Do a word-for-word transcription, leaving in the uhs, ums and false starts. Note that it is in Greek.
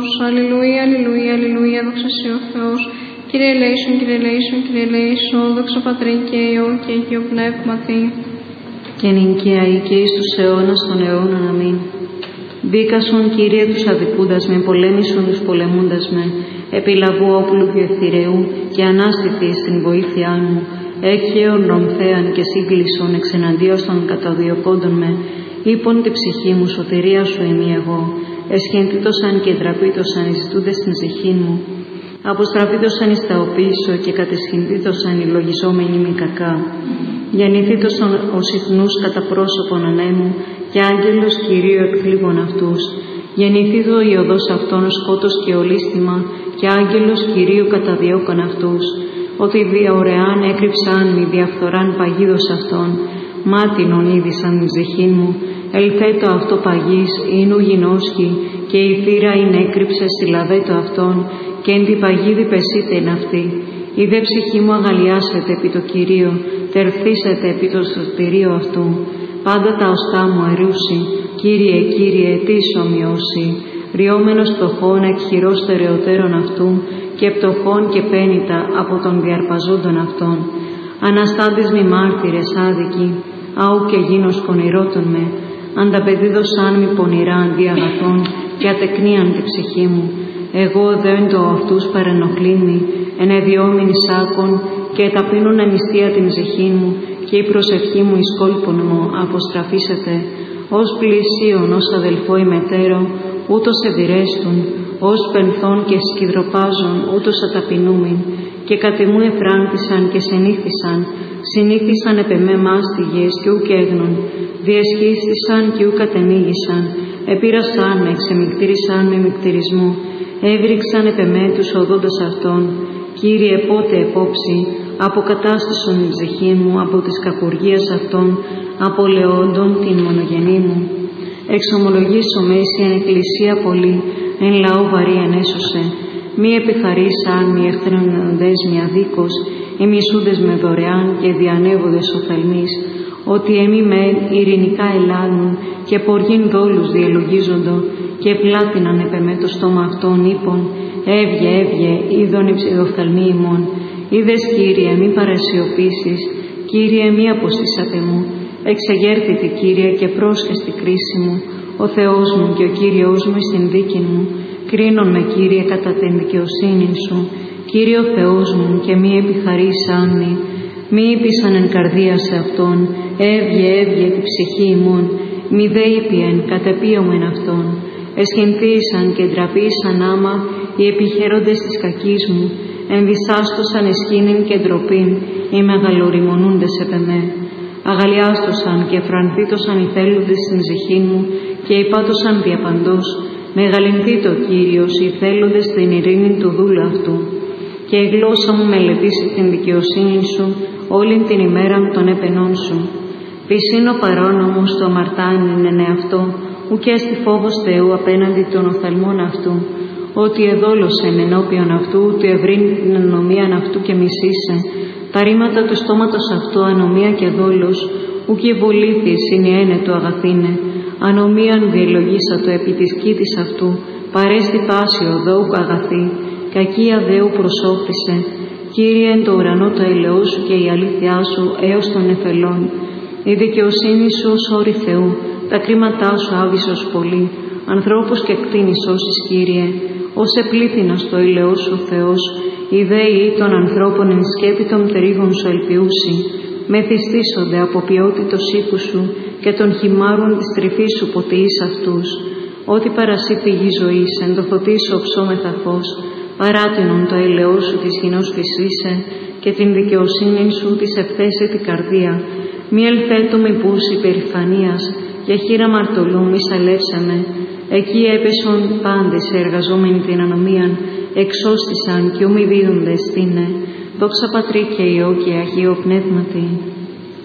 Αλληλούια, αλληλούια, αλληλούια, δόξα σοι ο Θεός. Κύριε ελέησον, Κύριε ελέησον, Κύριε ελέησον, δόξα Πατρί και Υιό και Αγίου Πνεύματι. Και νικαία και εις τους αιώνας των αιώνων, αμήν. Δίκασον, Κύριε, τους αδικούντας με, πολέμησον τους πολεμούντας με, επιλαβού όπλου διεθυρεού και ανάστηθη στην βοήθειά μου, έκχεον ρομθέαν και σύγκλησον εξεναντίας των καταδιωκόντων με, είπον τη ψυχή μου, σωτηρία σου εμεί εγώ, εσχεντήτωσαν και ντραπήτωσαν οι ζητούντες στην ψυχή μου, αποστραπήτωσαν εις τα οπίσω και κατεσχυντήτωσαν οι λογιζόμενοι μη κακά. Γεννηθήτωσαν ως ιχνούς κατά πρόσωπον ανέμου και άγγελος Κυρίου εκθλίβων αυτούς. Γεννηθήτω η οδός αυτών σκότος και ολίσθημα και άγγελος Κυρίου καταδιώκον αυτούς. Ότι διαωρεάν έκρυψαν μη διαφθοράν παγίδος αυτών, μάτινον είδησαν η ψυχή μου, ελθέτω αυτό παγής, ίνου γινώσχη, και η θύρα είναι έκρυψε συλλαβέτω αυτόν, και εν τη παγίδη πεσείτε εν αυτή. Η δε ψυχή μου αγαλιάσετε επί το Κυρίο, τερθήσετε επί το σωτηρίο αυτού. Πάντα τα οστά μου αρρούσι, Κύριε, Κύριε, τι ομοιώσει. Ριόμενος πτωχών εκχειρός στερεωτέρων αυτού, και πτωχών και πένητα από των διαρπαζόντων αυτών. Αναστάντης μη μάρτυρες άδικοι, άου και γίνος πονηρότων με, ανταπεδίδωσαν μη πονηρά αντί αγαθών, και ατεκνίαν τη ψυχή μου. Εγώ δέντω αυτούς παρενοχλήμι, ενεδιόμην σάκων, και ταπείνουν ανιστία την ψυχή μου, και η προσευχή μου εις κόλπον μου αποστραφήσεται, ως πλησίον, ως αδελφό ημετέρω, ούτως ευηρέστουν, ως πενθών και σκυδροπάζων, ούτως αταπεινούμην, και κατεμού εφράντησαν και συνήθισαν, συνήθισαν επ' εμέ μάστιγες και ουκ έγνων, διεσχίστησαν και ουκ κατενήγησαν, επήρασαν με, ξεμυκτήρισαν με μυκτηρισμό, έβριξαν επ' εμέ τους οδόντας αυτών. Κύριε, πότε επόψη, αποκατάστησον η ψυχή μου από της κακουργίας αυτών, απολεόντων την μονογενή μου. Εξομολογήσω μέση εν εκκλησία πολύ, εν λαό βαρύ ενέσωσε. Μη επιχαρήσαν, μη εχθρενοντές, μη αδίκως, οι μισούντες με δωρεάν και διανεύοντες οφθαλμείς, ότι εμεί μεν ειρηνικά ελάλουν και ποργήν δόλους διελογίζοντο, και πλάτιναν επ' εμέ το στόμα αυτών, είπων, έβγε, έβγε, είδον υψηλοφθαλμοί ημών. Είδες, Κύριε, μη παρασιωπήσεις, Κύριε, μη αποστήσατε μου, εξεγέρθητη, Κύριε, και πρόσχε στη κρίση μου, ο Θεός μου και ο Κύριος μου στην δίκη μου, κρίνον με, Κύριε, κατά την δικαιοσύνη σου, Κύριε ο Θεός μου, και μη επιχαρήσαν μη, μη είπησαν εν καρδία σε αυτόν, έβγε, έβγε τη ψυχή ημών, μη δε είπιεν, κατεπίωμεν αυτόν. Εσχυνθήσαν και ντραπήσαν άμα οι επιχαίροντες της κακής μου, ενδυσάστοσαν εσχήνην και ντροπήν οι μεγαλοριμονούντες επ' εμέ. Αγαλιάστοσαν και φρανθήτωσαν οι θέλοντες στην ψυχή μου και υπάτωσαν διαπαντός. Μεγαλυνθήτω, Κύριος, οι θέλοντες στην ειρήνη του δούλου αυτού. Και η γλώσσα μου μελετήσει την δικαιοσύνη σου όλην την ημέρα των έπαινών σου. Πισίνο παρόνομο στο αμαρτάνιν εν εαυτό, ουκέ στη φόβος Θεού απέναντι των οφθαλμών αυτού, ότι εδόλωσεν ενώπιον αυτού, ότι ευρύνει την ανομίαν αυτού και μισήσε, τα ρήματα του στόματος αυτού ανομία και δόλος, ουκ η βολήθη συνιένε του αγαθήνε, ανομίαν διελογίσατο επί της κήτης αυτού, παρέστη πάση οδό ουκ αγαθή, κακία Δεού προσώπησε, Κύριε εν το ουρανό το ελαιό σου και η αλήθειά σου έως των εφελών, η δικαιοσύνη σου ως όρη Θεού, τα κρίματά σου άβυσσος πολύ, ανθρώπους και κτίνης όσης, Κύριε, ως επλήθυνος το ηλαιό σου Θεός, οι δέοι των ανθρώπων εν σκέπη των πτερύγων σου ελπιούσι, μεθυστήσονται από ποιότητος οίκου σου και των χυμάρων της τρυφής σου ποτιείς αυτούς, ότι παρασύ πηγή ζωής, εν το φωτί σου οψόμεθα φως, παράτηνον το ελαιό σου της γινός φυσίσε και την δικαιοσύνη σου της ευθέσε την καρδία, μη ελθέτω μη πούση περηφανίας, και χείρα μαρτωλού μη σαλεύσαμε. Εκεί έπεσον πάντες εργαζόμενοι την ανομίαν, εξώστησαν και ομοι δίδοντες στήνε. Δόξα Πατρί και Υιό και Αγίο Πνεύματι.